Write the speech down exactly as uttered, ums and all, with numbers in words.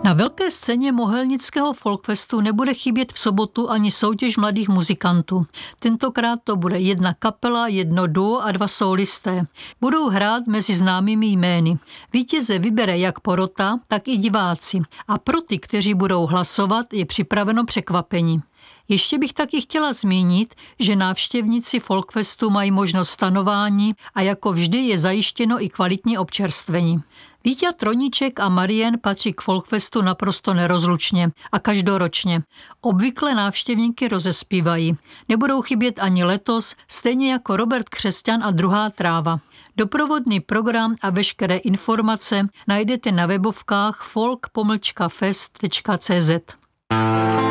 Na velké scéně Mohelnického folkfestu nebude chybět v sobotu ani soutěž mladých muzikantů. Tentokrát to bude jedna kapela, jedno duo a dva sólisté. Budou hrát mezi známými jmény. Vítěze vybere jak porota, tak i diváci. A pro ty, kteří budou hlasovat, je připraveno překvapení. Ještě bych taky chtěla zmínit, že návštěvníci folkfestu mají možnost stanování a jako vždy je zajištěno i kvalitní občerstvení. Vítě Troníček a Marien patří k folkfestu naprosto nerozlučně a každoročně. Obvykle návštěvníky rozespívají. Nebudou chybět ani letos, stejně jako Robert Křesťan a Druhá tráva. Doprovodný program a veškeré informace najdete na webovkách folk pomlčka fest tečka cé zet.